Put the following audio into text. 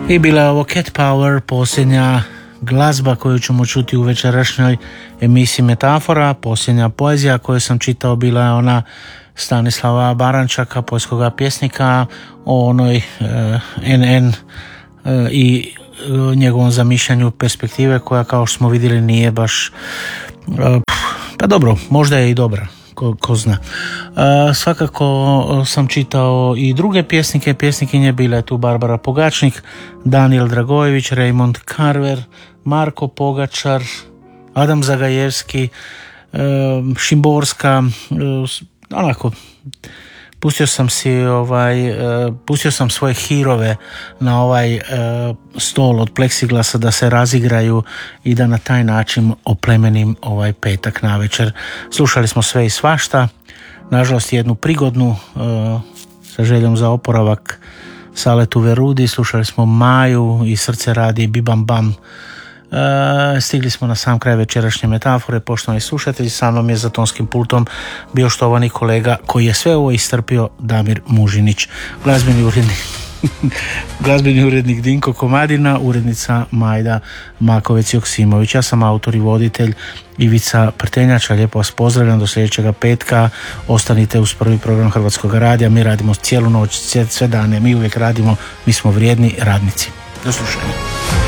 I bila je ovo Cat Power, posljednja glazba koju ćemo čuti u večerašnjoj emisiji Metafora. Posljednja poezija koju sam čitao bila je ona Stanislava Barančaka, poljskoga pjesnika, o onoj NN i njegovom zamišljanju perspektive koja, kao što smo vidjeli, nije baš pa dobro, možda je i dobra, ko zna. Svakako sam čitao i druge pjesnikinje, bila je tu Barbara Pogačnik, Daniel Dragojević, Raymond Carver, Marko Pogačar, Adam Zagajevski, Šimborska, onako pustio sam svoje hirove na ovaj stol od pleksiglasa da se razigraju i da na taj način oplemenim ovaj petak navečer. Slušali smo sve i svašta, nažalost jednu prigodnu sa željom za oporavak Saletu Verudi, slušali smo Maju i Srce radi Bibam Bam. Stigli smo na sam kraj večerašnje Metafore. Poštovani slušatelji, sa mnom je za tonskim pultom bio štovani kolega koji je sve ovo istrpio, Damir Mužinić, glazbeni urednik Dinko Komadina, urednica Majda Makovec-Joksimović. Ja sam autor i voditelj Ivica Prtenjača. Lijepo vas pozdravljam do sljedećega petka. Ostanite uz prvi program Hrvatskog radija. Mi radimo cijelu noć, sve dane, mi uvijek radimo, mi smo vrijedni radnici. Do slušanja.